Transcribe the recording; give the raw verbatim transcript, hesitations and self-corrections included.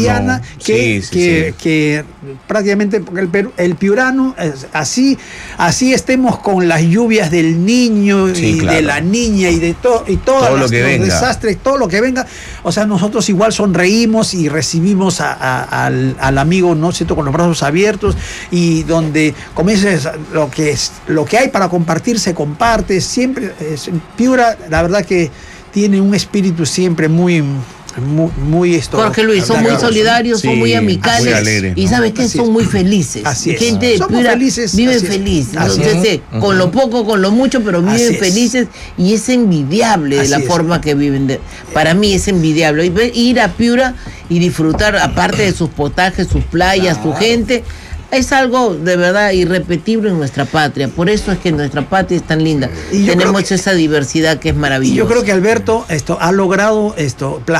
cotidiana que, sí, sí, que, sí. que prácticamente el, Perú, el piurano, así, así estemos con las lluvias del niño Sí, y claro. de la niña y de todo y todas Todo las, lo que los venga. desastres, todo lo que venga, o sea, nosotros igual sonreímos y recibimos a, a, al, al amigo, ¿no es cierto?, con los brazos abiertos, y donde comiences lo que es, lo que hay para compartir se comparte siempre. Es, Piura, la verdad que tiene un espíritu siempre muy muy, muy esto. Jorge Luis, son muy solidarios, sí, son muy amicales, muy alegres, ¿no? Y ¿sabes qué? Así son es. muy felices. Así es. Gente de Piura felices, viven felices. Entonces, es. uh-huh. con lo poco, con lo mucho, pero viven así felices es. Y es envidiable así la es. forma que viven. De, para mí es envidiable. Ir a Piura y disfrutar, aparte de sus potajes, sus playas, claro. su gente, es algo de verdad irrepetible en nuestra patria. Por eso es que nuestra patria es tan linda. Tenemos que, esa diversidad que es maravillosa. Y yo creo que Alberto esto ha logrado esto